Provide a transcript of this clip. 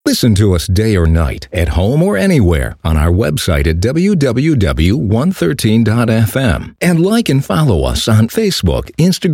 Listen to us day or night, at home or anywhere, on our website at www.113.fm. And like and follow us on Facebook, Instagram,